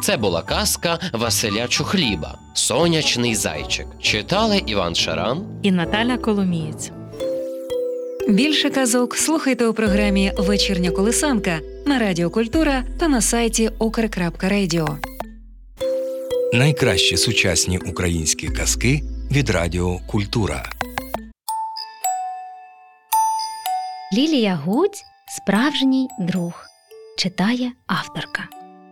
Це була казка Василя Чухліба «Сонячний зайчик». Читали Іван Шаран і Наталя Коломієць. Більше казок слухайте у програмі «Вечірня колисанка» на Радіо Культура та на сайті ukr.radio. Найкращі сучасні українські казки від Радіо Культура. Лілія Гудзь «Справжній друг». Читає авторка.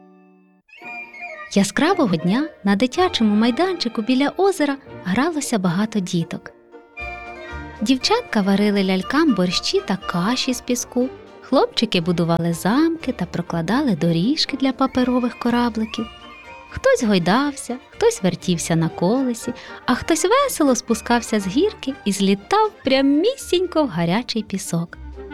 Яскравого дня на дитячому майданчику біля озера гралося багато діток. Дівчатка варили лялькам борщі та каші з піску, хлопчики будували замки та прокладали доріжки для паперових корабликів. Хтось гойдався, хтось вертівся на колесі, а хтось весело спускався з гірки і злітав прямісінько в гарячий пісок.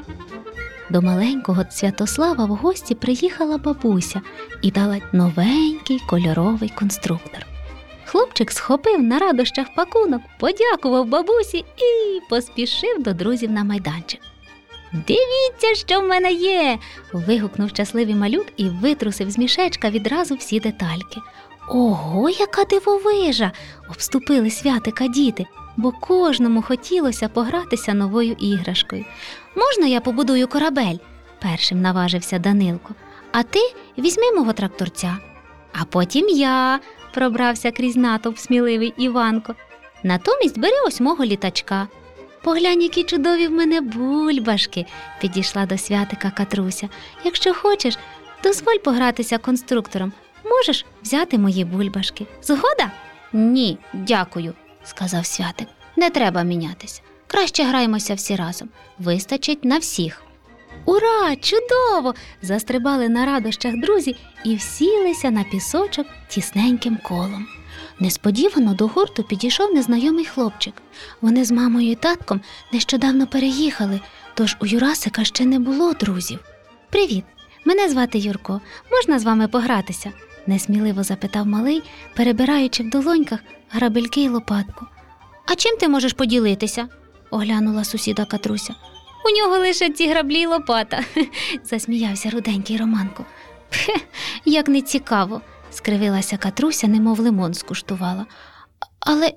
До маленького Святослава в гості приїхала бабуся і дала новенький кольоровий конструктор. Хлопчик схопив на радощах пакунок, подякував бабусі і поспішив до друзів на майданчик. «Дивіться, що в мене є!» – вигукнув щасливий малюк і витрусив з мішечка відразу всі детальки. «Ого, яка дивовижа!» – обступили Святика діти, бо кожному хотілося погратися новою іграшкою. «Можна я побудую корабель?» – першим наважився Данилко. «А ти візьми мого тракторця». «А потім я», – пробрався крізь натовп сміливий Іванко. «Натомість бери ось мого літачка». «Поглянь, які чудові в мене бульбашки», – підійшла до Святика Катруся. «Якщо хочеш, дозволь погратися конструктором. Можеш взяти мої бульбашки. Згода?» «Ні, дякую», – сказав Святик. «Не треба мінятися. Краще граємося всі разом. Вистачить на всіх». «Ура! Чудово!» – застрибали на радощах друзі і всілися на пісочок тісненьким колом. Несподівано до гурту підійшов незнайомий хлопчик. Вони з мамою і татком нещодавно переїхали, тож у Юрасика ще не було друзів. «Привіт, мене звати Юрко. Можна з вами погратися?» – несміливо запитав малий, перебираючи в долоньках грабельки й лопатку. «А чим ти можеш поділитися?» – оглянула сусіда Катруся. «У нього лише ці граблі й лопата», – засміявся руденький Романко. «Пхе, як не цікаво», – скривилася Катруся, немов лимон скуштувала. «Але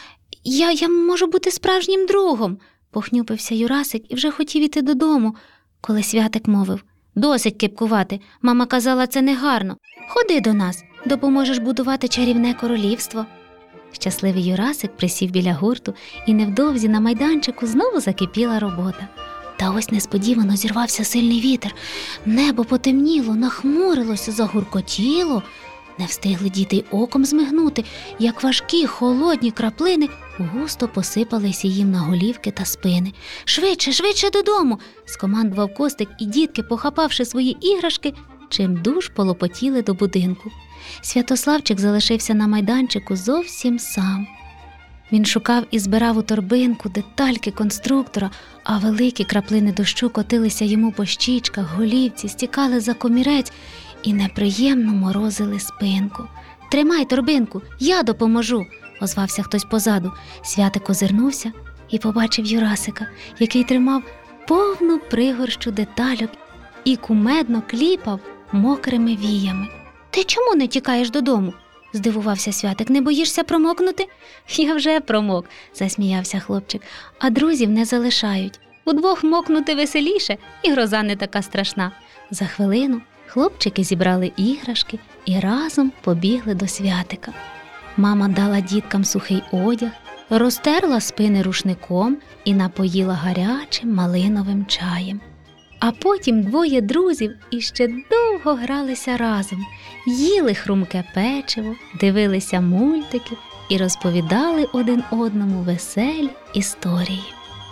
я можу бути справжнім другом», – похнюпився Юрасик і вже хотів іти додому, коли Святик мовив. «Досить кепкувати, мама казала, це негарно. Ходи до нас, допоможеш будувати чарівне королівство». Щасливий Юрасик присів біля гурту, і невдовзі на майданчику знову закипіла робота. Та ось несподівано зірвався сильний вітер. Небо потемніло, нахмурилося, загуркотіло. Не встигли діти й оком змигнути, як важкі холодні краплини густо посипалися їм на голівки та спини. «Швидше, швидше додому!» – скомандував Костик, і дітки, похапавши свої іграшки, чимдуж полопотіли до будинку. Святославчик залишився на майданчику зовсім сам. Він шукав і збирав у торбинку детальки конструктора, а великі краплини дощу котилися йому по щічках, голівці, стікали за комірець і неприємно морозили спинку. «Тримай торбинку, я допоможу!» – озвався хтось позаду. Святик озирнувся і побачив Юрасика, який тримав повну пригорщу детальок і кумедно кліпав мокрими віями. «Ти чому не тікаєш додому?» – здивувався Святик. «Не боїшся промокнути?» «Я вже промок», – засміявся хлопчик. «А друзів не залишають. Удвох мокнути веселіше, і гроза не така страшна». За хвилину хлопчики зібрали іграшки і разом побігли до Святика. Мама дала діткам сухий одяг, розтерла спини рушником і напоїла гарячим малиновим чаєм. А потім двоє друзів іще довго гралися разом, їли хрумке печиво, дивилися мультики і розповідали один одному веселі історії.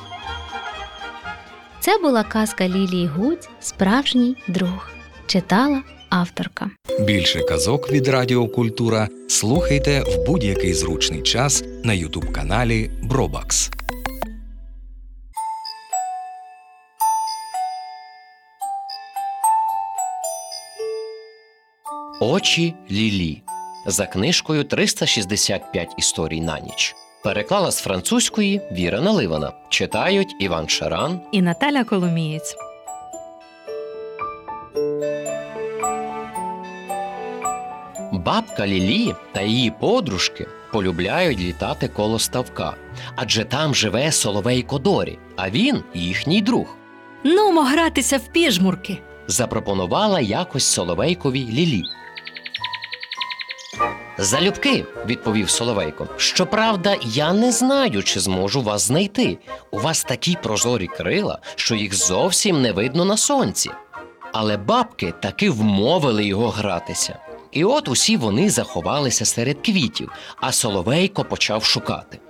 Це була казка Лілії Гудзь «Справжній друг». Читала авторка. Більше казок від Радіо Культура слухайте в будь-який зручний час на YouTube-каналі Бробакс. «Очі Лілі» за книжкою «365 історій на ніч». Переклала з французької Віра Наливана. Читають Іван Шаран і Наталя Коломієць. Бабка Лілі та її подружки полюбляють літати коло ставка, адже там живе Соловейко Дорі, а він їхній друг. Нумо гратися в піжмурки. Запропонувала якось Соловейкові Лілі. «Залюбки», – відповів Соловейко. «Щоправда, я не знаю, чи зможу вас знайти. У вас такі прозорі крила, що їх зовсім не видно на сонці». Але бабки таки вмовили його гратися. І от усі вони заховалися серед квітів, а Соловейко почав шукати.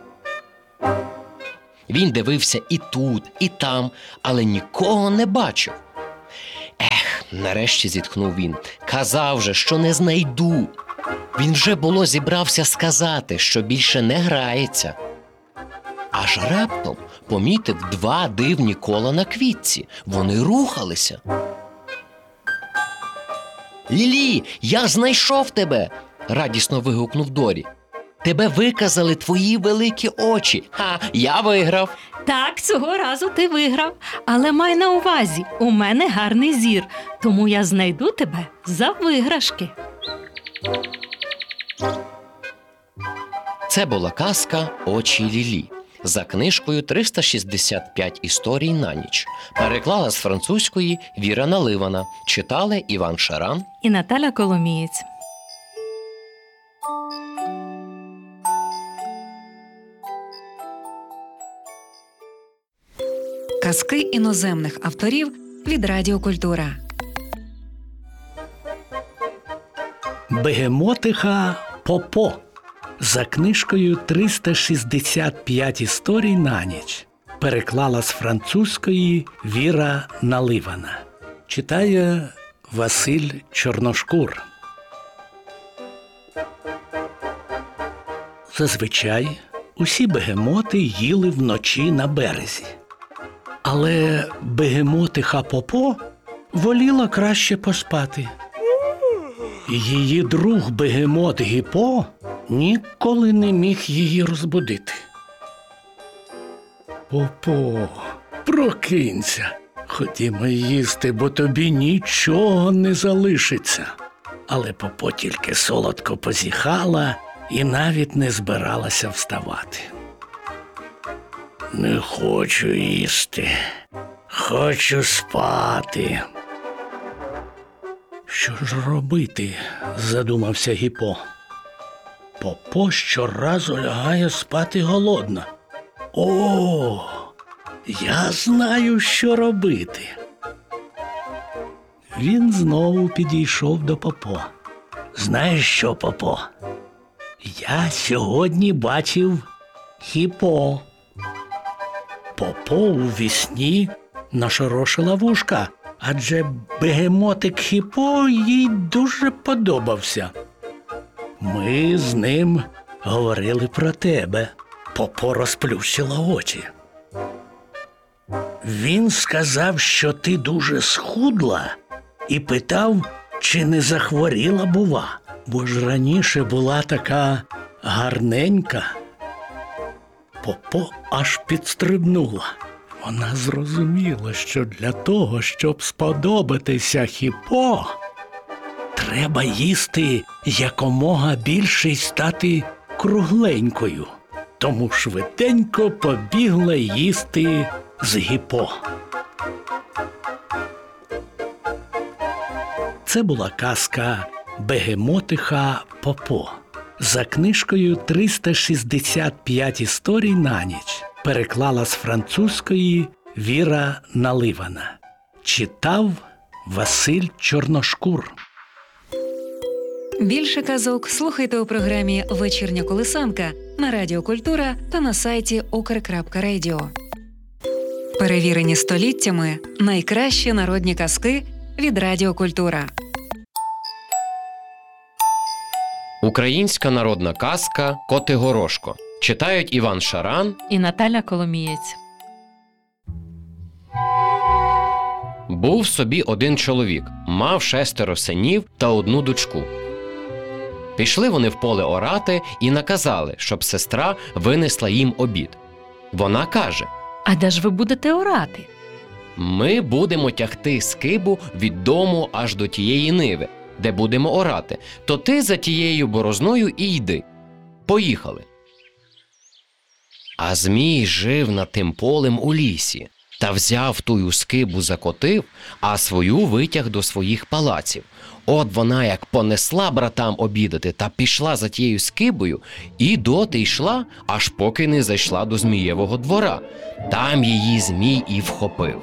Він дивився і тут, і там, але нікого не бачив. «Ех», – нарешті зітхнув він, – «казав же, що не знайду». Він вже було зібрався сказати, що більше не грається. Аж раптом помітив 2 дивні кола на квітці. Вони рухалися. «Лілі, я знайшов тебе!» – радісно вигукнув Дорі. «Тебе виказали твої великі очі. Ха, я виграв!» Так, цього разу ти виграв. Але май на увазі, у мене гарний зір, тому я знайду тебе за виграшки. Це була казка «Очі Лілі» за книжкою «365 історій на ніч». Переклала з французької Віра Наливана. Читали Іван Шаран І Наталя Коломієць. Казки іноземних авторів від Радіокультура. Бегемотиха Попо за книжкою «365 історій на ніч». Переклала з французької Віра Наливана. Читає Василь Чорношкур. Зазвичай усі бегемоти їли вночі на березі. Але бегемотиха Попо воліла краще поспати. Її друг бегемот Гіпо ніколи не міг її розбудити. Попо, прокинься, ходімо їсти, бо тобі нічого не залишиться. Але Попо тільки солодко позіхала і навіть не збиралася вставати. Не хочу їсти, хочу спати. Що ж робити? Задумався Гіпо. Попо щоразу лягає спати голодна. О, я знаю, що робити. Він знову підійшов до Попо. Знаєш що, Попо? Я сьогодні бачив Гіпо. Попо у вісні нашорошила вушка, адже бегемотик Гіпо їй дуже подобався. Ми з ним говорили про тебе. Попо розплющила очі. Він сказав, що ти дуже схудла, і питав, чи не захворіла, бува, бо ж раніше була така гарненька. Попо аж підстрибнула. Вона зрозуміла, що для того, щоб сподобатися Гіпо, треба їсти якомога більше й стати кругленькою. Тому швиденько побігла їсти з Гіпо. Це була казка «Бегемотиха Попо» за книжкою «365 історій на ніч». Переклала з французької Віра Наливана. Читав Василь Чорношкур. Більше казок слухайте у програмі «Вечірня колисанка» на Радіокультура та на сайті okr.radio. Перевірені століттями найкращі народні казки від Радіокультура. Українська народна казка «Котигорошко». Читають Іван Шаран І Наталя Коломієць. Був собі один чоловік, мав 6 синів та 1 дочку. Пішли вони в поле орати і наказали, щоб сестра винесла їм обід. Вона каже: А де ж ви будете орати? «Ми будемо тягти скибу від дому аж до тієї ниви, де будемо орати, то ти за тією борозною і йди. Поїхали. А Змій жив над тим полем у лісі, та взяв тую скибу закотив, а свою витяг до своїх палаців. От вона як понесла братам обідати та пішла за тією скибою, і доти йшла, аж поки не зайшла до Змієвого двора. Там її Змій і вхопив.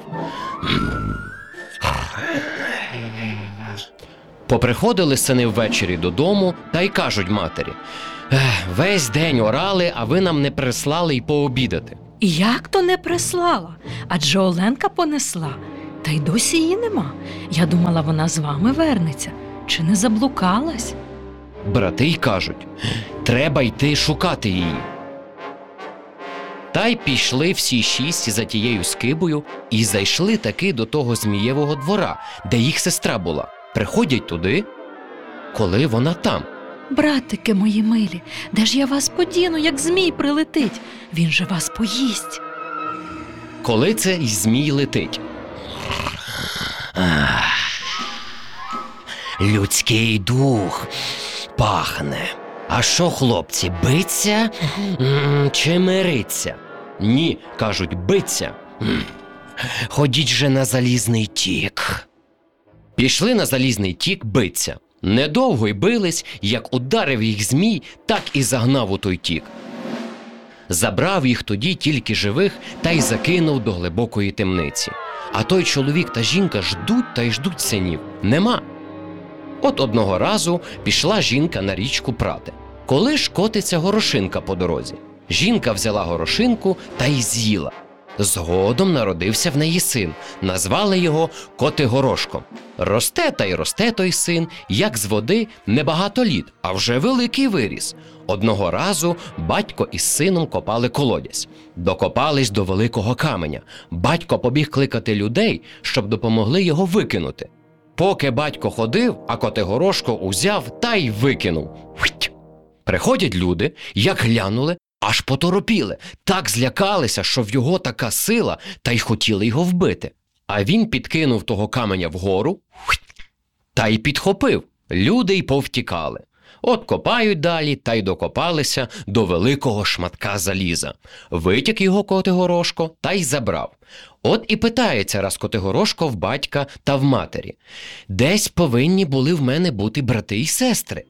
Поприходили сини ввечері додому та й кажуть матері: весь день орали, а ви нам не прислали й пообідати. Як то не прислала? Адже Оленка понесла. Та й досі її нема. Я думала, вона з вами вернеться. Чи не заблукалась? Брати й кажуть: треба йти шукати її. Та й пішли всі 6 за тією скибою і зайшли таки до того Змієвого двора, де їх сестра була. Приходять туди, коли вона там. Братики мої милі, де ж я вас подіну, як Змій прилетить? Він же вас поїсть. Коли це й Змій летить. Людський дух пахне. А що, хлопці, биться чи мириться? Ні, кажуть, биться. Ходіть же на залізний тік. Пішли на залізний тік биться. Недовго й бились, як ударив їх Змій, так і загнав у той тік. Забрав їх тоді тільки живих та й закинув до глибокої темниці. А той чоловік та жінка ждуть та й ждуть синів. Нема. От одного разу пішла жінка на річку прати. Коли ж котиться горошинка по дорозі. Жінка взяла горошинку та й з'їла. Згодом народився в неї син. Назвали його Котигорошком. Росте та й росте той син, як з води, небагато літ, а вже великий виріс. Одного разу батько із сином копали колодязь. Докопались до великого каменя. Батько побіг кликати людей, щоб допомогли його викинути. Поки батько ходив, а Котигорошко узяв та й викинув. Приходять люди, як глянули, аж поторопіли, так злякалися, що в його така сила, та й хотіли його вбити. А він підкинув того каменя вгору та й підхопив. Люди й повтікали. От копають далі та й докопалися до великого шматка заліза. Витяг його Котигорошко та й забрав. От і питається раз Котигорошко в батька та в матері: десь повинні були в мене бути брати й сестри.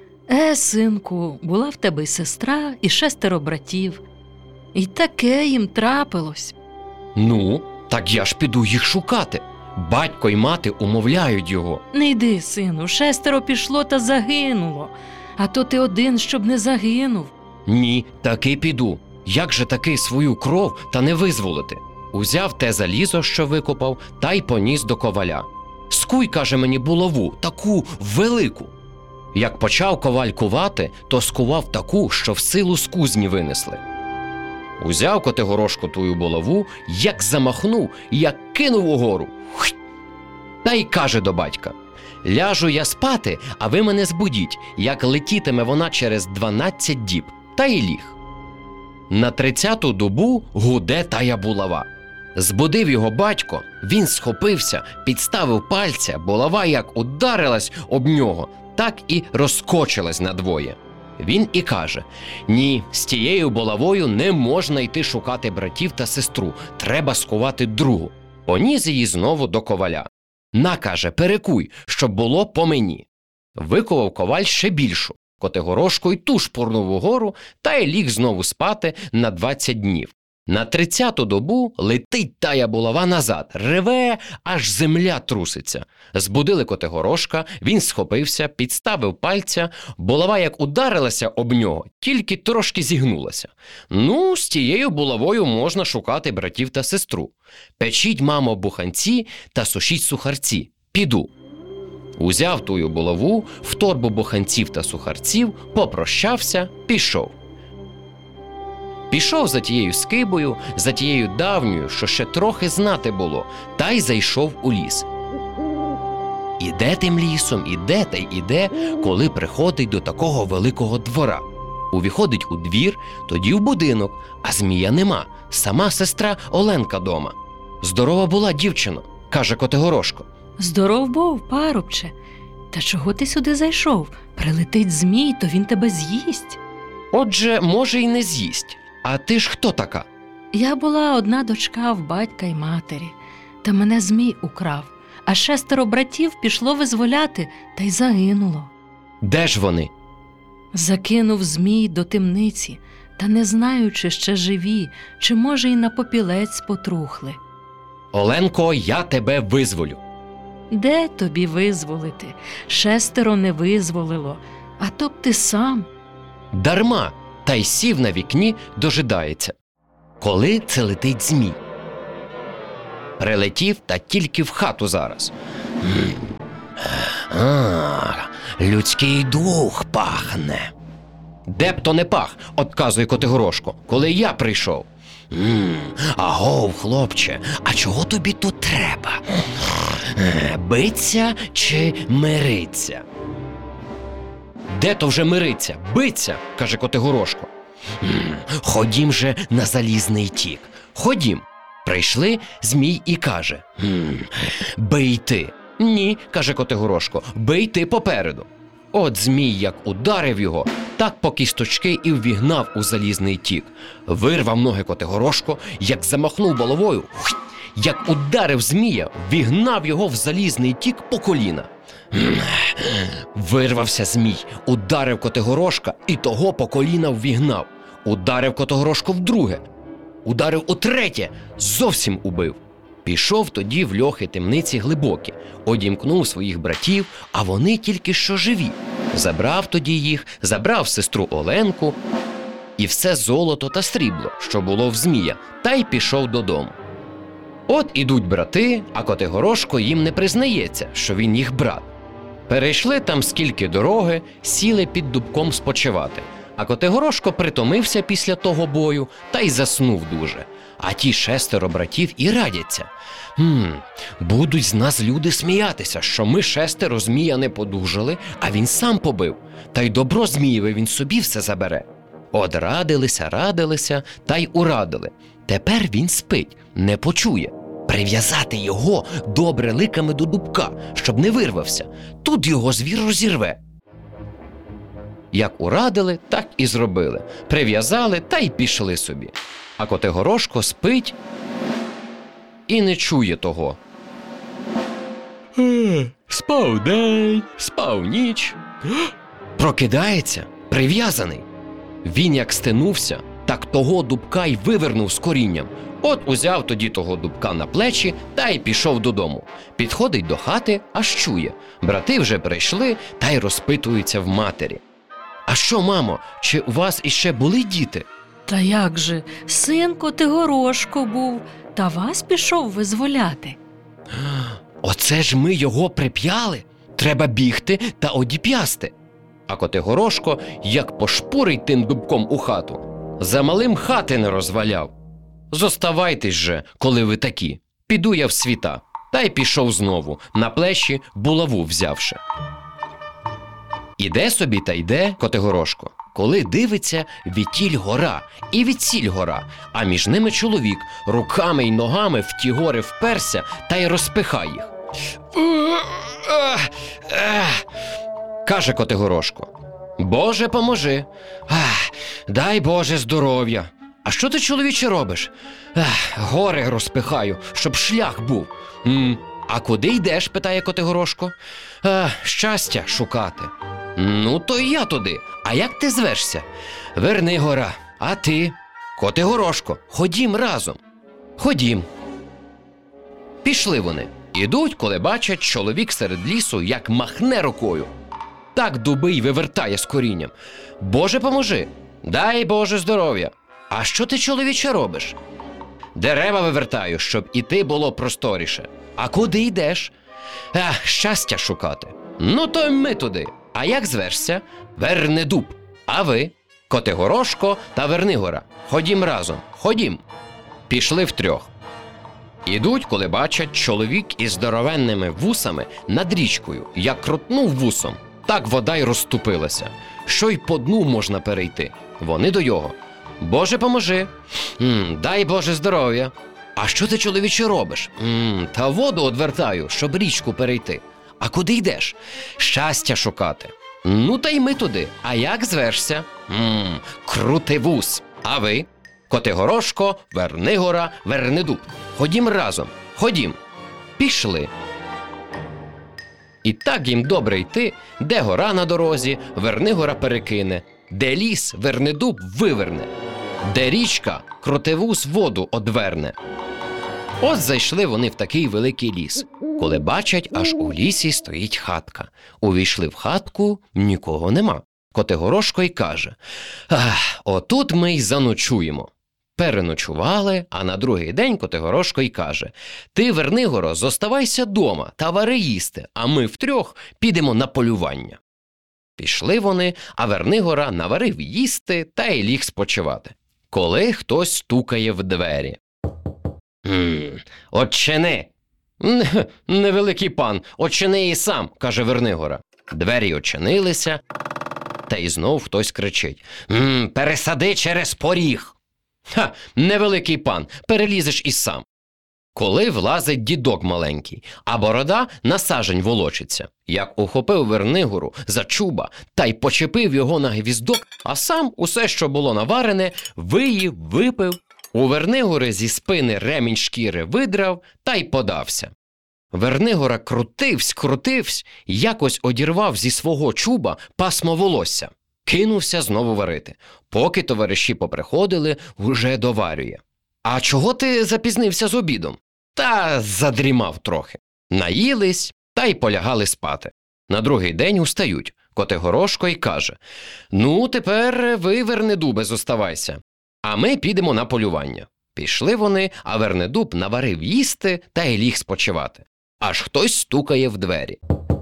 Синку, була в тебе й сестра, і 6 братів. І таке їм трапилось. Ну, так я ж піду їх шукати. Батько й мати умовляють його. Не йди, сину, 6 пішло та загинуло. А то ти один, щоб не загинув. Ні, таки піду. Як же таки свою кров та не визволити? Узяв те залізо, що викопав, та й поніс до коваля. Скуй, каже мені, булаву, таку велику. Як почав коваль кувати, то скував таку, що в силу з кузні винесли. Узяв Котигорошко тую булаву, як замахнув, як кинув угору. Та й каже до батька: ляжу я спати, а ви мене збудіть, як летітиме вона через 12 діб. Та й ліг. На 30-ту добу гуде тая булава. Збудив його батько, він схопився, підставив пальця, булава як ударилась об нього, так і розкочилась надвоє. Він і каже: ні, з тією булавою не можна йти шукати братів та сестру, треба скувати другу. Поніс її знову до коваля. На, каже, перекуй, щоб було по мені. Виковав коваль ще більшу. Котигорошко й ту шпурнув угору та й ліг знову спати на 20 днів. На 30-ту добу летить тая булава назад, реве, аж земля труситься. Збудили Котигорошка, він схопився, підставив пальця, булава як ударилася об нього, тільки трошки зігнулася. Ну, з тією булавою можна шукати братів та сестру. Печіть, мамо, буханці та сушіть сухарці. Піду. Узяв тую булаву, в торбу буханців та сухарців, попрощався, пішов. Пішов за тією скибою, за тією давньою, що ще трохи знати було, та й зайшов у ліс. Іде тим лісом, іде та й іде, коли приходить до такого великого двора. Увіходить у двір, тоді в будинок, а Змія нема, сама сестра Оленка дома. Здорова була, дівчино, каже Котигорошко. Здоров був, парубче. Та чого ти сюди зайшов? Прилетить змій, то він тебе з'їсть. Отже, може й не з'їсть. А ти ж хто така? Я була одна дочка в батька й матері, та мене змій украв, а 6 братів пішло визволяти, та й загинуло. Де ж вони? Закинув змій до темниці, та не знаю, чи ще живі, чи, може, й на попілець потрухли. Оленко, я тебе визволю. Де тобі визволити? 6 не визволило, а то б ти сам. Дарма, та й сів на вікні, дожидається. Коли це летить змій? Прилетів, та тільки в хату зараз. Людський дух пахне. Де б то не пах, отказує Котигорошко, коли я прийшов. Агов, хлопче, а чого тобі тут треба? Биться чи мириться? Де то вже мириться? Биться, каже Котигорошко. Ходім же на залізний тік. Ходім. Прийшли, змій і каже. Бий ти. Ні, каже Котигорошко, бий ти попереду. От змій як ударив його, так по кісточки і ввігнав у залізний тік. Вирвав ноги Котигорошко, як замахнув головою, як ударив змія, ввігнав його в залізний тік по коліна. Вирвався змій, ударив Котигорошка і того по коліна ввігнав. Ударив Котигорошко вдруге, ударив утретє, зовсім убив. Пішов тоді в льохи темниці глибокі, одімкнув своїх братів, а вони тільки що живі. Забрав тоді їх, забрав сестру Оленку і все золото та срібло, що було в змія, та й пішов додому. От ідуть брати, а Котигорошко їм не признається, що він їх брат. Перейшли там скільки дороги, сіли під дубком спочивати. А Котигорошко притомився після того бою та й заснув дуже. А ті 6 братів і радяться. Будуть з нас люди сміятися, що ми 6 змія не подужали, а він сам побив. Та й добро змієве він собі все забере. От радилися, та й урадили. Тепер він спить, не почує. Прив'язати його добре ликами до дубка, щоб не вирвався. Тут його звір розірве. Як урадили, так і зробили. Прив'язали та й пішли собі. А Котигорошко спить і не чує того. Спав день, спав ніч. Прокидається, прив'язаний. Він як стенувся, так того дубка й вивернув з корінням. От узяв тоді того дубка на плечі та й пішов додому. Підходить до хати, аж чує. Брати вже прийшли та й розпитуються в матері. А що, мамо, чи у вас іще були діти? Та як же, син Котигорошко був, та вас пішов визволяти. Оце ж ми його прип'яли? Треба бігти та одіп'ясти. А Котигорошко, як пошпурить тим дубком у хату, замалим хати не розваляв. Зоставайтесь же, коли ви такі. Піду я в світа. Та й пішов знову, на плечі булаву взявши. Іде собі та йде Котигорошко. Коли дивиться, відтіль гора і відсіль гора, а між ними чоловік руками й ногами в ті гори вперся та й розпихає їх. Каже Котигорошко: Боже, поможи. Дай Боже здоров'я. А що ти, чоловіче, робиш? Гори розпихаю, щоб шлях був. А куди йдеш? Питає Котигорошко. Щастя шукати. Ну, то й я туди. А як ти звешся? Вернигора. А ти? Котигорошко, ходім разом. Ходім. Пішли вони. Ідуть, коли бачать, чоловік серед лісу, як махне рукою. Так дуби й вивертає з корінням. Боже, поможи. Дай Боже здоров'я. А що ти, чоловіче, робиш? Дерева вивертаю, щоб іти було просторіше. А куди йдеш? Щастя шукати. Ну, то й ми туди. А як звешся? Вернедуб. А ви? Котигорошко та Вернигора. Ходім разом. Ходім. Пішли втрьох. Ідуть, коли бачать, чоловік із здоровенними вусами над річкою. Як крутнув вусом, так вода й розступилася. Що й по дну можна перейти. Вони до його. Боже, поможи. Дай Боже здоров'я. А що ти, чоловіче, робиш? Та воду одвертаю, щоб річку перейти. А куди йдеш? Щастя шукати. Ну, та й ми туди. А як звешся? Крутивус. А ви? Котигорошко, Вернигора, Вернидуб. Ходім разом. Ходім. Пішли. І так їм добре йти, де гора на дорозі, Вернигора перекине, де ліс, Вернидуб виверне, де річка, Крутивус воду одверне. От зайшли вони в такий великий ліс, коли бачать, аж у лісі стоїть хатка. Увійшли в хатку, нікого нема. Котигорошко й каже: отут ми й заночуємо. Переночували, а на другий день Котигорошко й каже: ти, Вернигоро, зоставайся дома та вари їсти, а ми втрьох підемо на полювання. Пішли вони, а Вернигора наварив їсти та й ліг спочивати. Коли хтось стукає в двері. «Отчини!» «Невеликий пан, отчини і сам», – каже Вернигора. Двері очинилися, та й знов хтось кричить: «Пересади через поріг!» «Невеликий пан, перелізеш і сам». Коли влазить дідок маленький, а борода на сажень волочиться, як ухопив Вернигору за чуба та й почепив його на гвіздок, а сам усе, що було наварене, виїв, випив, у Вернигори зі спини ремінь шкіри видрав та й подався. Вернигора крутивсь, якось одірвав зі свого чуба пасмо волосся. Кинувся знову варити. Поки товариші поприходили, уже доварює. «А чого ти запізнився з обідом?» «Та задрімав трохи». Наїлись та й полягали спати. На другий день устають. Котигорошко й каже: «Ну, тепер ви, Вернидубе, зоставайся, а ми підемо на полювання». Пішли вони, а Вернидуб наварив їсти та й ліг спочивати. Аж хтось стукає в двері.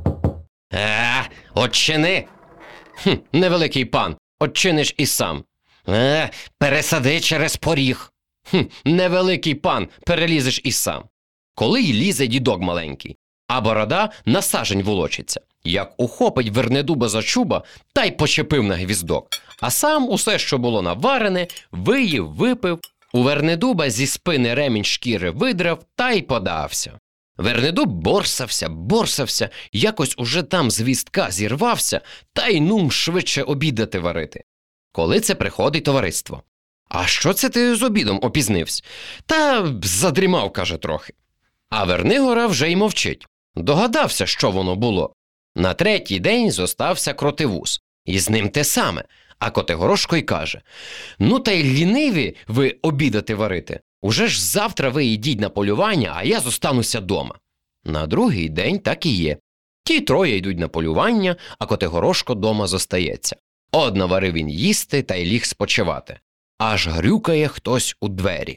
«Отчини!» «Невеликий пан, отчиниш і сам». «Пересади через поріг». «Невеликий пан, перелізеш і сам». Коли й лізе дідок маленький, а борода на сажень волочиться, як ухопить Вернидуба за чуба та й почепив на гвіздок, а сам усе, що було наварене, виїв, випив, у Вернидуба зі спини ремінь шкіри видрав та й подався. Вернидуб борсався, якось уже там з гвіздка зірвався, та й нум швидше обідати варити. Коли це приходить товариство. «А що це ти з обідом опізнився?» «Та задрімав, – каже, трохи». А Вернигора вже й мовчить. Догадався, що воно було. На третій день зостався Крутивус. І з ним те саме. А Котигорошко й каже: «Ну та й ліниві ви обідати варити. Уже ж завтра ви йдіть на полювання, а я зостануся дома». На другий день так і є. Ті троє йдуть на полювання, а Котигорошко дома зостається. От наварив він їсти та й ліг спочивати. Аж грюкає хтось у двері.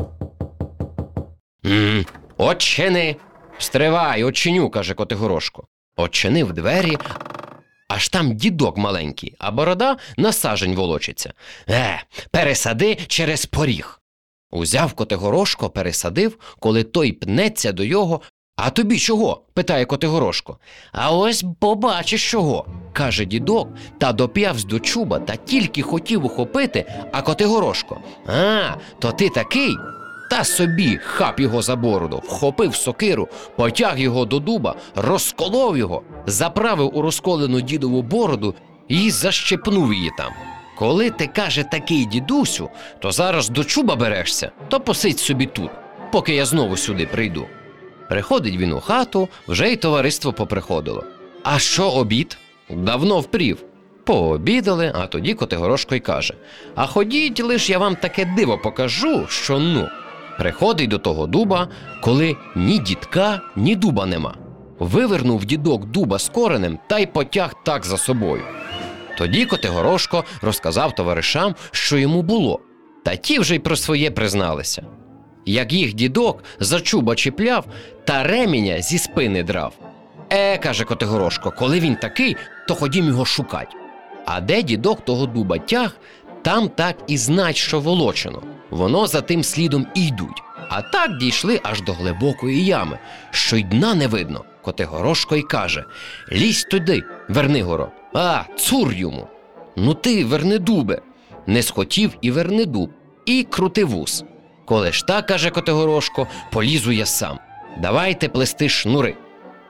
«Отчини!» «Стривай, отчиню», – каже Котигорошко. Отчинив двері, аж там дідок маленький, а борода на сажень волочиться. Пересади через поріг». Узяв Котигорошко, пересадив, коли той пнеться до його. «А тобі чого?» – питає Котигорошко. «А ось побачиш чого», – каже дідок, та доп'явсь до чуба, та тільки хотів ухопити, а Котигорошко: то ти такий?» Та собі хап його за бороду, вхопив сокиру, потяг його до дуба, розколов його, заправив у розколену дідову бороду і защепнув її там. «Коли ти, – каже, – такий, дідусю, то зараз до чуба берешся, то посидь собі тут, поки я знову сюди прийду». Приходить він у хату, вже й товариство поприходило. «А що обід?» «Давно впрів». Пообідали, а тоді Котигорошко й каже: «А ходіть, лиш я вам таке диво покажу, що ну». Приходить до того дуба, коли ні дідка, ні дуба нема. Вивернув дідок дуба з коренем та й потяг так за собою. Тоді Котигорошко розказав товаришам, що йому було, та ті вже й про своє призналися. Як їх дідок за чуба чіпляв та ременя зі спини драв. Каже Котигорошко, коли він такий, то ходім його шукать. А де дідок того дуба тяг, там так і знать, що волочено. Воно за тим слідом і йдуть. А так дійшли аж до глибокої ями, що й дна не видно. Котигорошко й каже: «Лізь туди, Вернигоро». Цур йому. «Ну ти, Вернидубе». Не схотів і Вернидуб, і Крутивус. «Коли ж так, – каже Котигорошко, – полізу я сам. Давайте плести шнури».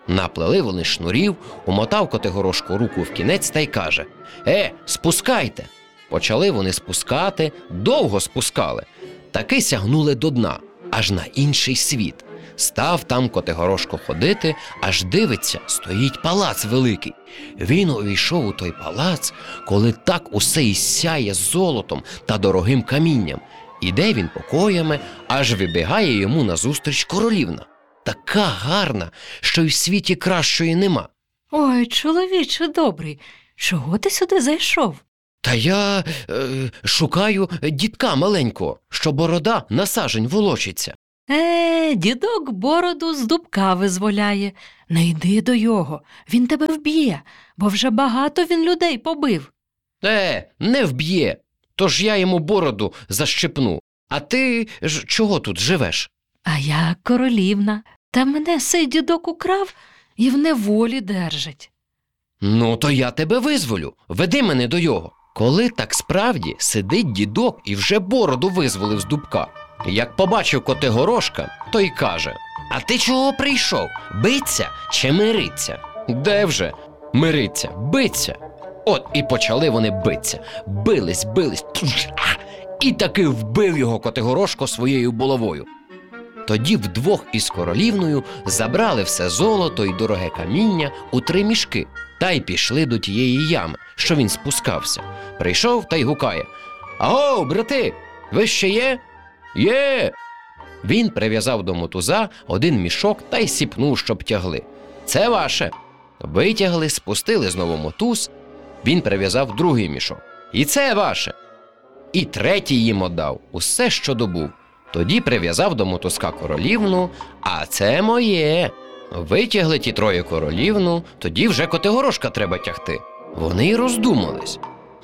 Наплели вони шнурів, умотав Котигорошко руку в кінець та й каже: спускайте! Почали вони спускати, довго спускали. Таки сягнули до дна, аж на інший світ. Став там Котигорошко ходити, аж дивиться, стоїть палац великий. Він увійшов у той палац, коли так усе і сяє золотом та дорогим камінням. Іде він покоями, аж вибігає йому назустріч королівна. Така гарна, що й в світі кращої нема. Ой, чоловіче добрий, чого ти сюди зайшов? Та я шукаю дідка маленького, що борода на сажень волочиться. Дідок бороду з дубка визволяє. Не йди до його, він тебе вб'є, бо вже багато він людей побив. Не вб'є, тож я йому бороду защипну. А ти ж чого тут живеш? А я королівна, та мене сей дідок украв і в неволі держить. Ну, то я тебе визволю, веди мене до його. Коли так справді сидить дідок і вже бороду визволив з дубка. Як побачив Котигорошка, то й каже: а ти чого прийшов? Биться чи мириться? Де вже? Мириться, биться. От і почали вони биться. Бились. І таки вбив його Котигорошко своєю булавою. Тоді вдвох із королівною забрали все золото й дороге каміння у 3 мішки та й пішли до тієї ями, що він спускався. Прийшов та й гукає: аго, брати, ви ще є? Є! Він прив'язав до мотуза 1 мішок та й сіпнув, щоб тягли. Це ваше. Витягли, спустили знову мотуз. Він прив'язав 2 мішок. І це ваше. І 3 їм отдав, усе, що добув. Тоді прив'язав до мотузка королівну, а це моє. Витягли ті 3 королівну, тоді вже Котигорошка треба тягти. Вони й роздумались.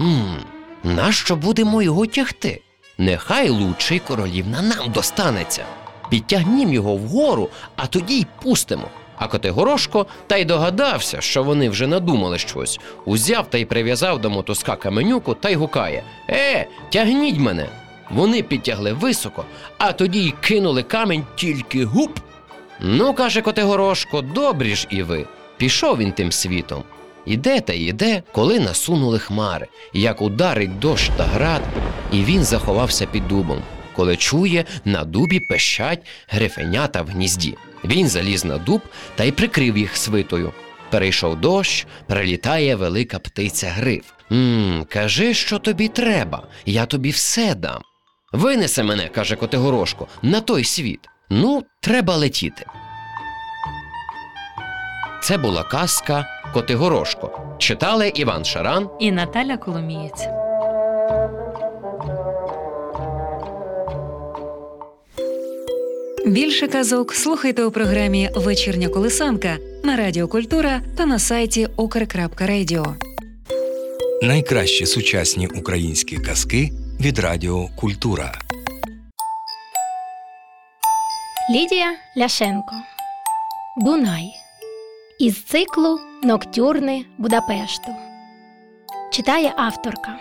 Нащо будемо його тягти? Нехай лучший королівна нам достанеться. Підтягнім його вгору, а тоді й пустимо. А Котигорошко та й догадався, що вони вже надумали щось. Узяв та й прив'язав до мотузка каменюку та й гукає: тягніть мене! Вони підтягли високо, а тоді й кинули камінь тільки гуп. Ну, каже Котигорошко, добрі ж і ви. Пішов він тим світом. Іде та йде, коли насунули хмари, як ударить дощ та град, і він заховався під дубом. Коли чує, на дубі пищать грифенята в гнізді. Він заліз на дуб та й прикрив їх свитою. Перейшов дощ, прилітає велика птиця гриф. Кажи, що тобі треба, я тобі все дам. Винесе мене, каже Котигорошко, на той світ. Ну, треба летіти. Це була казка «Котигорошко». Читали Іван Шаран І Наталя Коломієць. Більше казок слухайте у програмі «Вечірня колисанка» на Радіо Культура та на сайті okr.radio. Найкращі сучасні українські казки від Радіо Культура. Лідія Ляшенко. Дунай. Із циклу «Ноктюрни Будапешту». Читає авторка.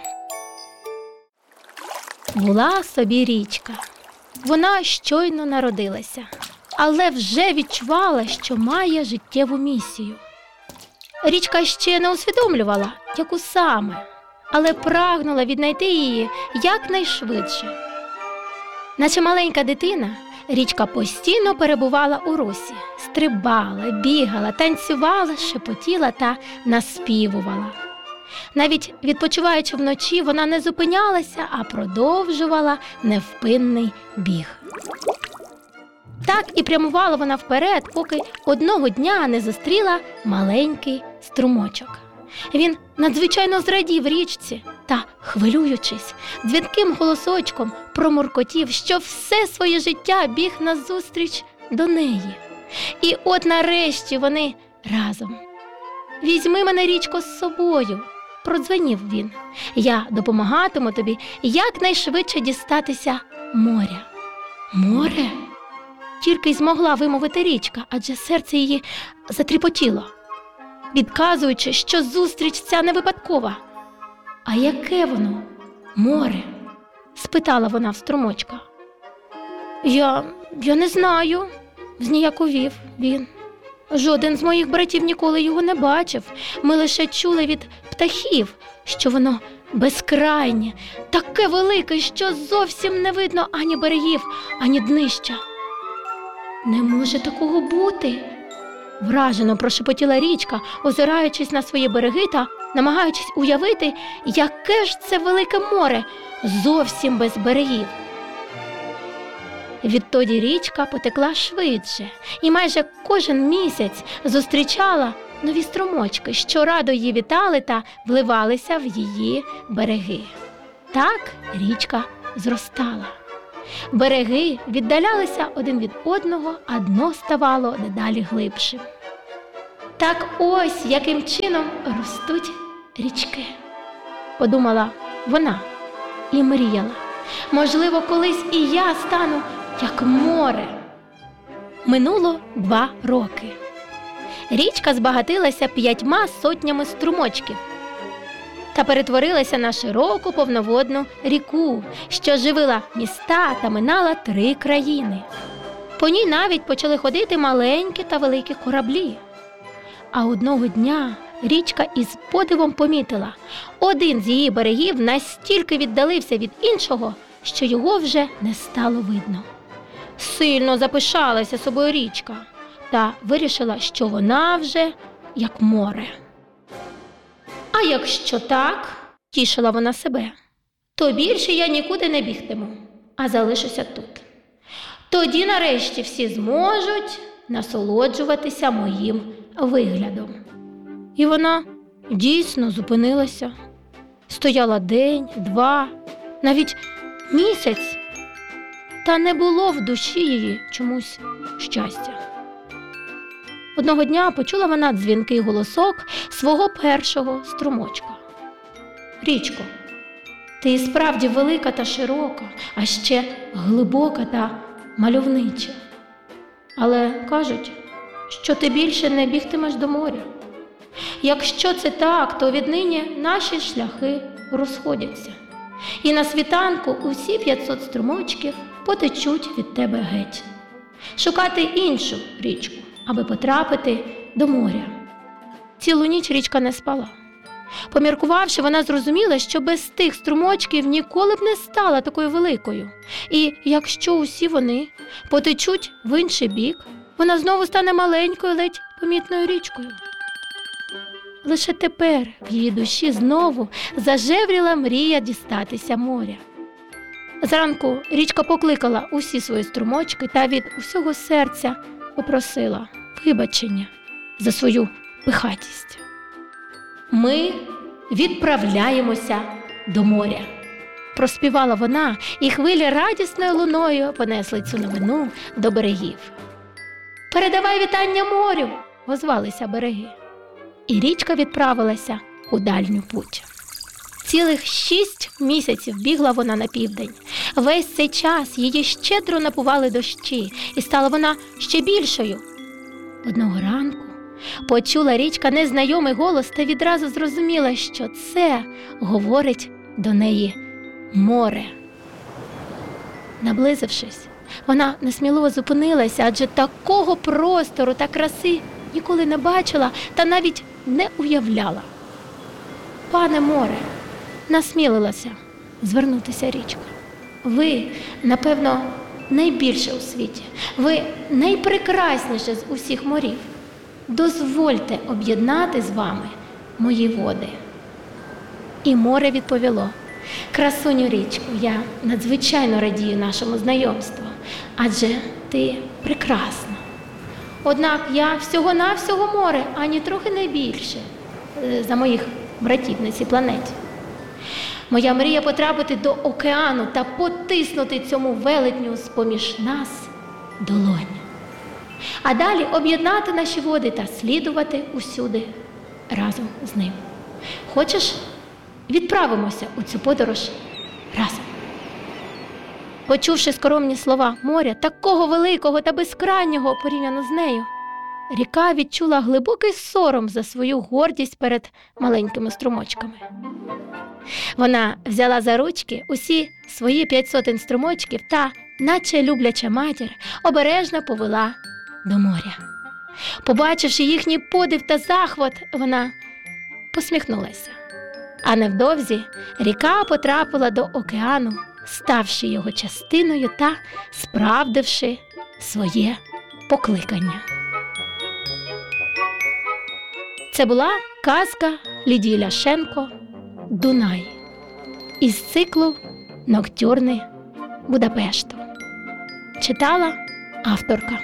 Була собі річка. Вона щойно народилася, але вже відчувала, що має життєву місію. Річка ще не усвідомлювала, яку саме, але прагнула віднайти її якнайшвидше. Наче маленька дитина, річка постійно перебувала у русі, стрибала, бігала, танцювала, шепотіла та наспівувала. Навіть відпочиваючи вночі, вона не зупинялася, а продовжувала невпинний біг. Так і прямувала вона вперед, поки одного дня не зустріла маленький струмочок. Він надзвичайно зрадів річці та, хвилюючись, дзвінким голосочком промуркотів, що все своє життя біг назустріч до неї. І от нарешті вони разом. «Візьми мене, річко, з собою», – продзвенів він. «Я допомагатиму тобі якнайшвидше дістатися моря». «Море?» – тільки й змогла вимовити річка, адже серце її затріпотіло, відказуючи, що зустріч ця не випадкова. «А яке воно? Море?» – спитала вона в струмочка. Я не знаю», – зніяковів він. Жоден з моїх братів ніколи його не бачив. Ми лише чули від птахів, що воно безкрайнє, таке велике, що зовсім не видно ані берегів, ані днища. Не може такого бути, вражено прошепотіла річка, озираючись на свої береги та намагаючись уявити, яке ж це велике море, зовсім без берегів. Відтоді річка потекла швидше і майже кожен місяць зустрічала нові струмочки, що радо її вітали та вливалися в її береги. Так річка зростала. Береги віддалялися один від одного, а дно ставало дедалі глибшим. Так ось яким чином ростуть річки, подумала вона і мріяла. Можливо, колись і я стану як море. Минуло 2 роки. Річка збагатилася 5 сотнями струмочків та перетворилася на широку повноводну ріку, що живила міста та минала 3 країни. По ній навіть почали ходити маленькі та великі кораблі. А одного дня річка із подивом помітила, один з її берегів настільки віддалився від іншого, що його вже не стало видно. Сильно запишалася собою річка та вирішила, що вона вже як море. А якщо так, тішила вона себе, то більше я нікуди не бігтиму, а залишуся тут. Тоді нарешті всі зможуть насолоджуватися моїм виглядом. І вона дійсно зупинилася. Стояла день, 2, навіть місяць, та не було в душі її чомусь щастя. Одного дня почула вона дзвінкий голосок свого першого струмочка. «Річко, ти і справді велика та широка, а ще глибока та мальовнича. Але кажуть, що ти більше не бігтимеш до моря. Якщо це так, то віднині наші шляхи розходяться. І на світанку усі 500 струмочків потечуть від тебе геть. Шукати іншу річку, аби потрапити до моря». Цілу ніч річка не спала. Поміркувавши, вона зрозуміла, що без тих струмочків ніколи б не стала такою великою. І якщо усі вони потечуть в інший бік, вона знову стане маленькою, ледь помітною річкою. Лише тепер в її душі знову зажевріла мрія дістатися моря. Зранку річка покликала усі свої струмочки та від усього серця попросила вибачення за свою пихатість. «Ми відправляємося до моря», – проспівала вона, і хвилі радісною луною понесли цю новину до берегів. «Передавай вітання морю!» – озвалися береги. І річка відправилася у дальню путь. Цілих 6 місяців бігла вона на південь. Весь цей час її щедро напували дощі, і стала вона ще більшою. Одного ранку почула річка незнайомий голос та відразу зрозуміла, що це говорить до неї море. Наблизившись, вона несміливо зупинилася, адже такого простору та краси ніколи не бачила та навіть не уявляла. «Пане море», – насмілилася звернутися річка. «Ви, напевно, найбільше у світі. Ви найпрекрасніше з усіх морів. Дозвольте об'єднати з вами мої води». І море відповіло: «Красуню річку, я надзвичайно радію нашому знайомству, адже ти прекрасна. Однак я всього-навсього море, ані трохи не більше за моїх братів на цій планеті. Моя мрія потрапити до океану та потиснути цьому велетню з-поміж нас долонь. А далі об'єднати наші води та слідувати усюди разом з ним. Хочеш, відправимося у цю подорож разом?» Почувши скоромні слова моря, такого великого та безкрайнього порівняно з нею, ріка відчула глибокий сором за свою гордість перед маленькими струмочками. Вона взяла за ручки усі свої 500 струмочків та, наче любляча матір, обережно повела до моря. Побачивши їхній подив та захват, вона посміхнулася. А невдовзі ріка потрапила до океану, ставши його частиною та справдивши своє покликання. Це була казка Лідії Ляшенко «Дунай» із циклу «Ноктюрни Будапешту». Читала авторка.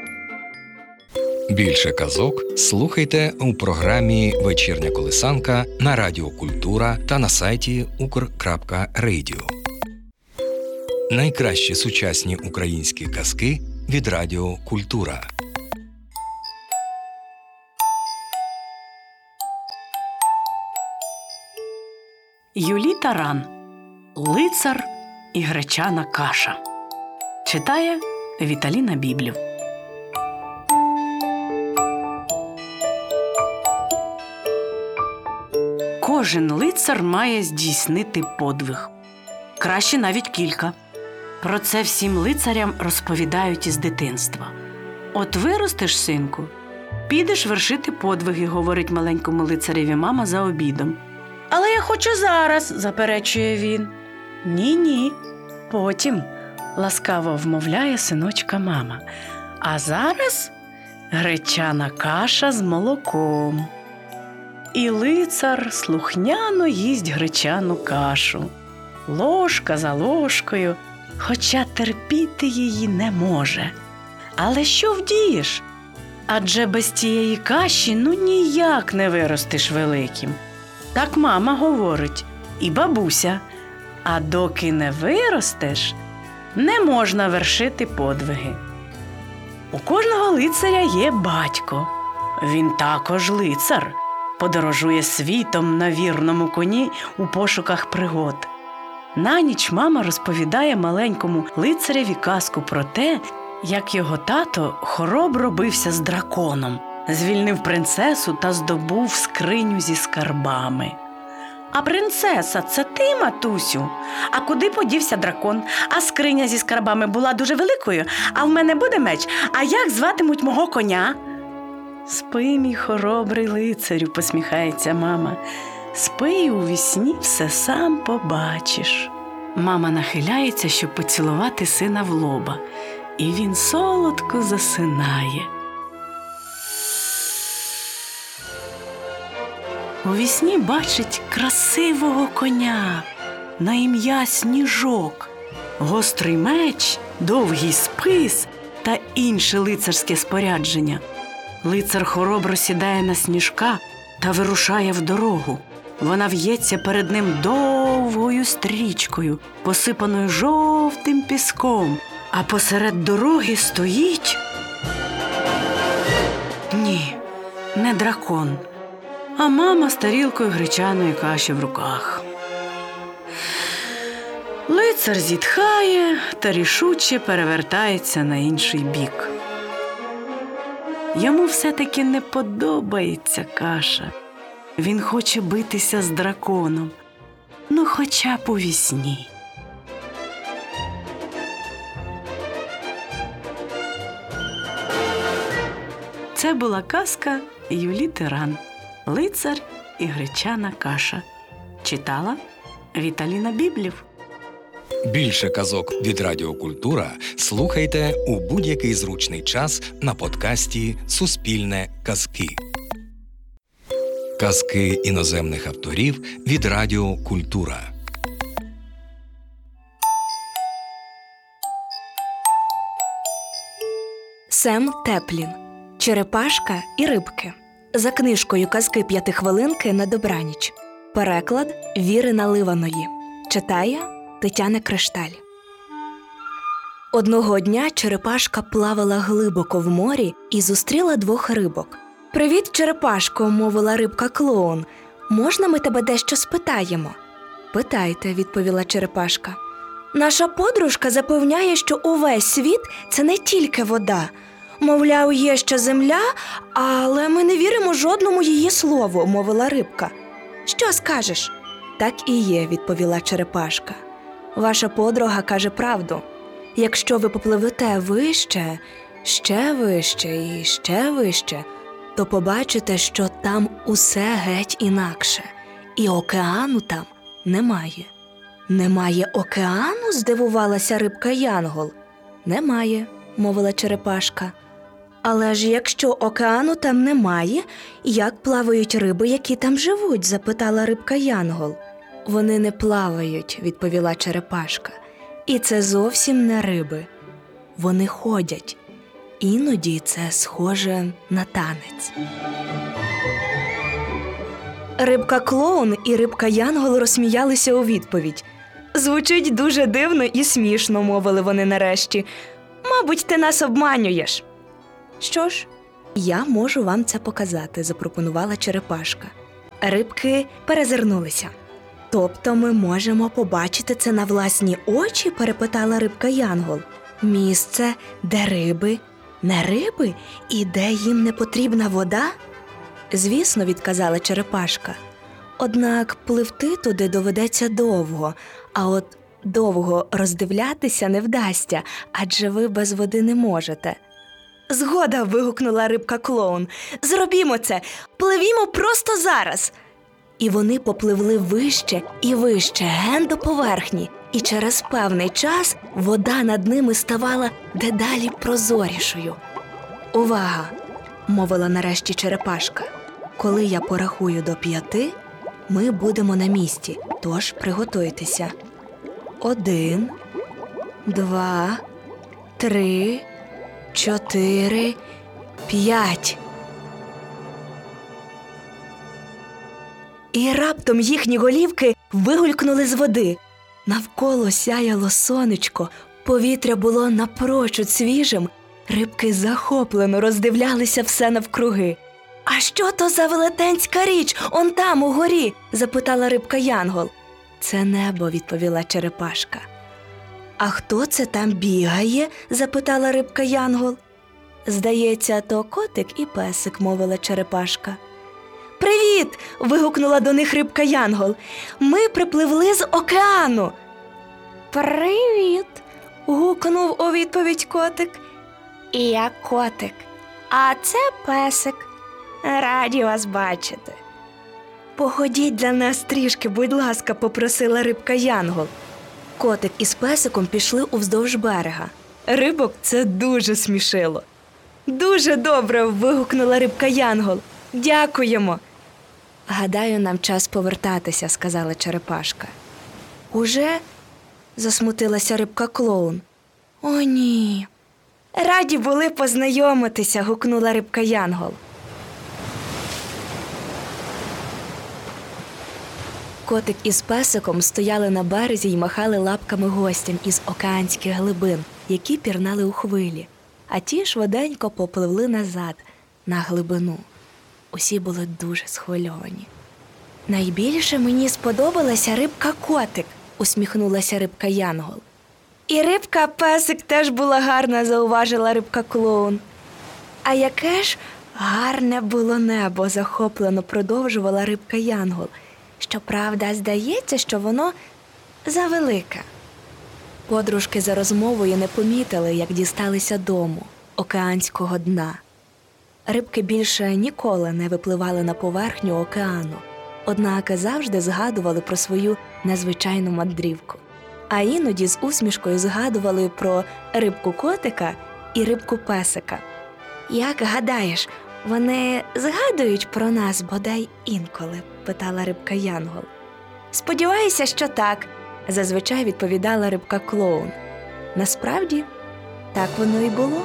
Більше казок слухайте у програмі «Вечірня колисанка» на Радіо Культура та на сайті ukr.radio. Найкращі сучасні українські казки від Радіо Культура. Юлі Таран. Лицар і гречана каша. Читає Віталіна Біблів. Кожен лицар має здійснити подвиг. Краще навіть кілька. Про це всім лицарям розповідають із дитинства. От виростеш, синку, підеш вершити подвиги, говорить маленькому лицареві мама за обідом. Але я хочу зараз, заперечує він. Ні, потім, ласкаво вмовляє синочка мама. А зараз гречана каша з молоком. І лицар слухняно їсть гречану кашу, ложка за ложкою, хоча терпіти її не може. Але що вдієш? Адже без тієї каші ніяк не виростеш великим. Так мама говорить, і бабуся. А доки не виростеш, не можна вершити подвиги. У кожного лицаря є батько. Він також лицар. Подорожує світом на вірному коні у пошуках пригод. На ніч мама розповідає маленькому лицареві казку про те, як його тато хоробро бився з драконом, звільнив принцесу та здобув скриню зі скарбами. А принцеса – це ти, матусю? А куди подівся дракон? А скриня зі скарбами була дуже великою, а в мене буде меч? А як зватимуть мого коня? Спи, мій хоробрий лицарю, посміхається мама. Спи, і у вісні все сам побачиш. Мама нахиляється, щоб поцілувати сина в лоба, і він солодко засинає. У вісні бачить красивого коня на ім'я Сніжок, гострий меч, довгий спис та інше лицарське спорядження. Лицар хоробро сідає на Сніжка та вирушає в дорогу. Вона в'ється перед ним довгою стрічкою, посипаною жовтим піском, а посеред дороги стоїть... Ні, не дракон, а мама з тарілкою гречаної каші в руках. Лицар зітхає та рішуче перевертається на інший бік. Йому все-таки не подобається каша. Він хоче битися з драконом, хоча б у вісні. Це була казка Юлі Таран «Лицар і гречана каша». Читала Віталіна Біблів. Більше казок від Радіо Культура слухайте у будь-який зручний час на подкасті «Суспільне казки». Казки іноземних авторів від Радіо Культура. Сем Теплін. Черепашка і рибки. За книжкою «Казки п'ятихвилинки на добраніч». Переклад Віри Наливаної. Читає Тетяна Кришталь. Одного дня черепашка плавала глибоко в морі і зустріла двох рибок. «Привіт, черепашко», – мовила рибка-клоун. «Можна ми тебе дещо спитаємо?» «Питайте», – відповіла черепашка. «Наша подружка запевняє, що увесь світ – це не тільки вода. Мовляв, є ще земля, але ми не віримо жодному її слову», – мовила рибка. «Що скажеш?» «Так і є», – відповіла черепашка. «Ваша подруга каже правду. Якщо ви попливете вище, ще вище і ще вище, то побачите, що там усе геть інакше. І океану там немає. Немає океану? Здивувалася рибка Янгол. Немає, мовила черепашка. Але ж якщо океану там немає, як плавають риби, які там живуть? Запитала рибка Янгол. Вони не плавають, відповіла черепашка. І це зовсім не риби. Вони ходять. Іноді це схоже на танець. Рибка Клоун і рибка Янгол розсміялися у відповідь. Звучить дуже дивно і смішно, мовили вони нарешті. Мабуть, ти нас обманюєш. Що ж, я можу вам це показати, запропонувала черепашка. Рибки перезирнулися. Тобто ми можемо побачити це на власні очі, перепитала рибка Янгол. Місце, де риби, не риби і де їм не потрібна вода? Звісно, відказала черепашка. Однак пливти туди доведеться довго, а от довго роздивлятися не вдасться, адже ви без води не можете. Згода, вигукнула рибка Клоун. Зробімо це, пливімо просто зараз. І вони попливли вище і вище, ген до поверхні, і через певний час вода над ними ставала дедалі прозорішою. Увага, мовила нарешті черепашка. Коли я порахую до 5, ми будемо на місці, тож приготуйтеся. 1, 2, 3, 4, 5. І раптом їхні голівки вигулькнули з води. Навколо сяяло сонечко, повітря було напрочуд свіжим, рибки захоплено роздивлялися все навкруги. «А що то за велетенська річ, он там, угорі?» – запитала рибка Янгол. «Це небо», – відповіла черепашка. «А хто це там бігає?» – запитала рибка Янгол. «Здається, то котик і песик», – мовила черепашка. «Привіт!» – вигукнула до них рибка Янгол. «Ми припливли з океану!» «Привіт!» – гукнув у відповідь котик. «І я котик, а це песик. Раді вас бачити». «Походіть для нас трішки, будь ласка», – попросила рибка Янгол. Котик із песиком пішли уздовж берега. Рибок це дуже смішило. «Дуже добре!» – вигукнула рибка Янгол. «Дякуємо!» «Гадаю, нам час повертатися», – сказала черепашка. «Уже?» – засмутилася рибка Клоун. «О, ні!» «Раді були познайомитися», – гукнула рибка Янгол. Котик із песиком стояли на березі й махали лапками гостям із океанських глибин, які пірнали у хвилі, а ті швиденько попливли назад, на глибину. Усі були дуже схвильовані. «Найбільше мені сподобалася рибка Котик», – усміхнулася рибка Янгол. «І рибка Песик теж була гарна», – зауважила рибка Клоун. «А яке ж гарне було небо», – захоплено продовжувала рибка Янгол. «Щоправда, здається, що воно завелике». Подружки за розмовою не помітили, як дісталися дому, океанського дна. Рибки більше ніколи не випливали на поверхню океану, однак завжди згадували про свою незвичайну мандрівку. А іноді з усмішкою згадували про рибку Котика і рибку Песика. «Як гадаєш, вони згадують про нас бодай інколи?» – питала рибка Янгол. «Сподіваюся, що так», – зазвичай відповідала рибка Клоун. Насправді, так воно і було.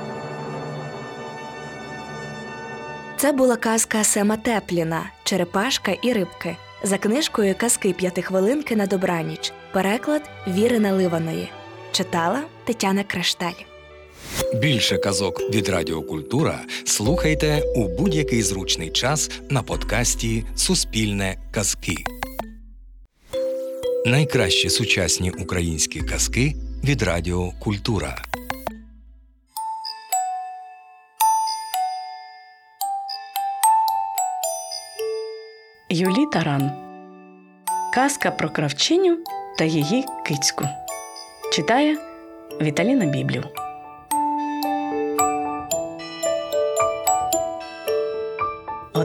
Це була казка Сема Тепліна «Черепашка і рибки» за книжкою «Казки п'ятихвилинки на добраніч». Переклад Віри Наливаної. Читала Тетяна Кришталь. Більше казок від Радіо Культура слухайте у будь-який зручний час на подкасті «Суспільне казки». Найкращі сучасні українські казки від Радіо Культура. Юлі Таран. Казка про кравчиню та її кицьку. Читає Віталіна Біблів.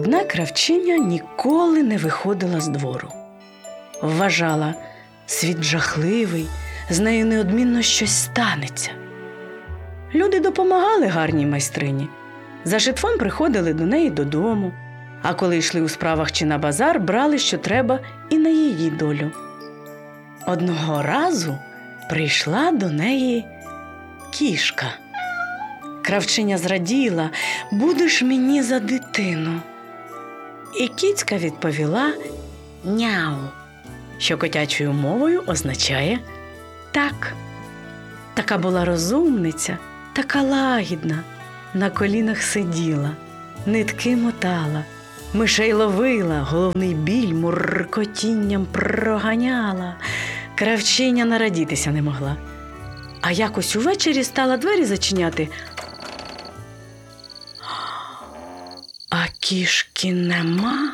одна кравчиня ніколи не виходила з двору. Вважала, світ жахливий, з нею неодмінно щось станеться. Люди допомагали гарній майстрині. За житвом приходили до неї додому, а коли йшли у справах чи на базар, брали, що треба, і на її долю. Одного разу прийшла до неї кішка. Кравчиня зраділа: «Будеш мені за дитину». І кіцька відповіла «няу», що котячою мовою означає «так». Така була розумниця, така лагідна, на колінах сиділа, нитки мотала, мишей ловила, головний біль муркотінням проганяла. Кравчиня нарадітися не могла. А якось увечері стала двері зачиняти, а кішки нема.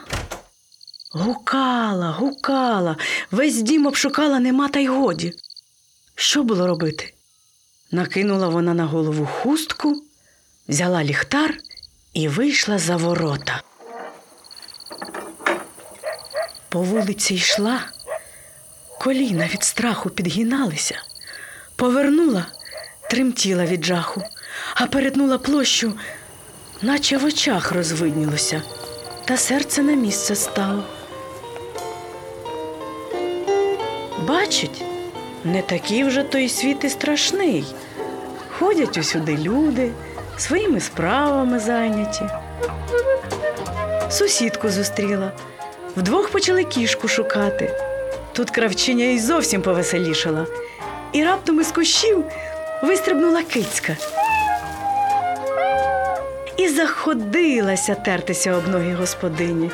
Гукала, весь дім обшукала, нема, та й годі. Що було робити? Накинула вона на голову хустку, взяла ліхтар і вийшла за ворота. По вулиці йшла, коліна від страху підгиналися. Повернула, тремтіла від жаху, а перетнула площу, наче в очах розвиднілося, та серце на місце стало. Бачить, не такий вже той світ і страшний. Ходять усюди люди, своїми справами зайняті. Сусідку зустріла, вдвох почали кішку шукати. Тут кравчиня й зовсім повеселішала. І раптом із кущів вистрибнула кицька. І заходилася тертися об ноги господині.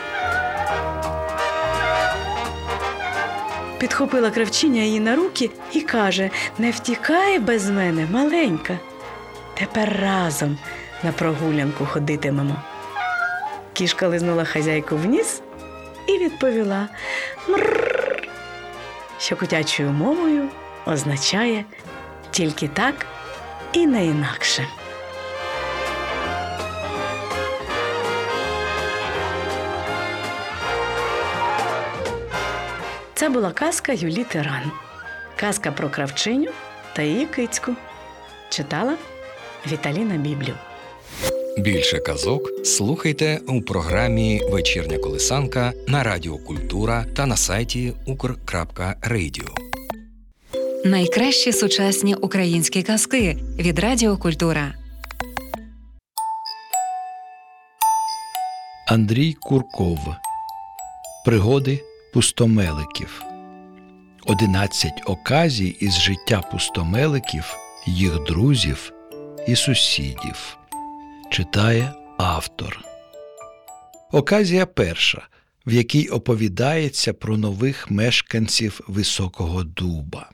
Підхопила кравчиня її на руки і каже: «Не втікай без мене, маленька. Тепер разом на прогулянку ходитимемо». Кішка лизнула хазяйку в ніс і відповіла «мрррр», що котячою мовою означає «тільки так і не інакше». Це була казка Юлії Тиран. Казка про кравчиню та її кицьку. Читала Віталіна Біблів. Більше казок слухайте у програмі «Вечірня колисанка» на Радіо Культура та на сайті ukr.radio. Найкращі сучасні українські казки від Радіо Культура. Андрій Курков. Пригоди пустомеликів. 11 оказій із життя пустомеликів, їх друзів і сусідів. Читає автор. Оказія перша, в якій оповідається про нових мешканців Високого Дуба.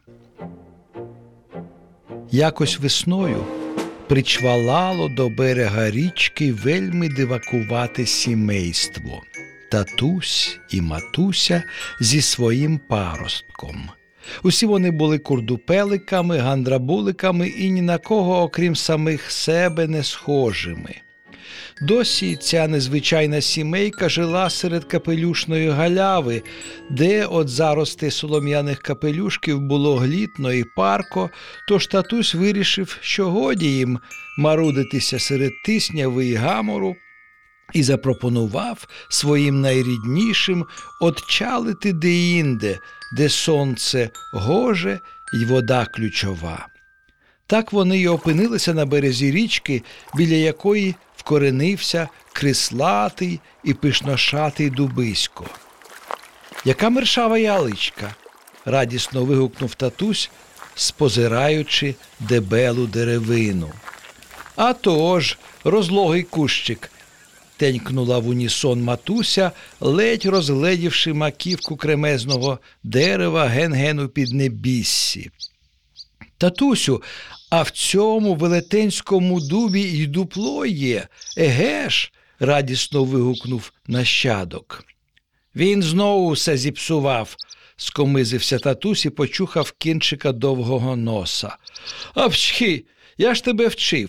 Якось весною причвалало до берега річки вельми дивакувате сімейство – татусь і матуся зі своїм паростком. Усі вони були курдупеликами, гандрабуликами і ні на кого, окрім самих себе, не схожими. Досі ця незвичайна сімейка жила серед капелюшної галяви, де от зарости солом'яних капелюшків було глітно і парко, тож татусь вирішив, що годі їм марудитися серед тисняви і гамору, і запропонував своїм найріднішим отчалити деінде, де сонце гоже й вода ключова. Так вони й опинилися на березі річки, біля якої вкоренився крислатий і пишношатий дубисько. «Яка мершава яличка!» – радісно вигукнув татусь, спозираючи дебелу деревину. «А тож, розлогий кущик!» – тенькнула в унісон матуся, ледь розгледівши маківку кремезного дерева ген-ген у піднебіссі. «Татусю, а в цьому велетенському дубі й дупло є, еге ж!» – радісно вигукнув нащадок. «Він знову все зіпсував», – скомизився татусь і почухав кінчика довгого носа. «Апчхи, я ж тебе вчив,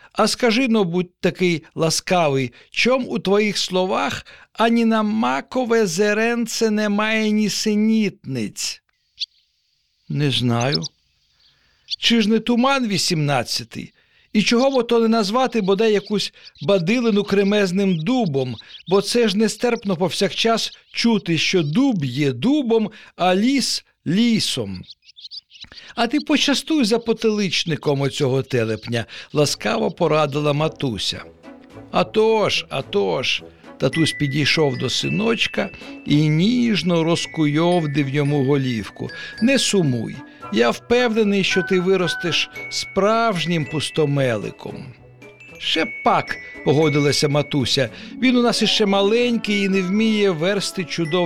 А скажи-но, будь такий ласкавий, чом у твоїх словах ані на макове зеренце немає нісенітниць? Не знаю. Чи ж не туман 18-й? І чого бо то не назвати бодай якусь бадилину кремезним дубом, бо це ж нестерпно повсякчас чути, що дуб є дубом, а ліс – лісом. А ти почастуй за потиличником оцього телепня, ласкаво порадила матуся. А тож, татусь підійшов до синочка і ніжно розкуйовдив йому голівку. Не сумуй, я впевнений, що ти виростеш справжнім пустомеликом. Ще пак, погодилася матуся, він у нас іще маленький і не вміє версти чудові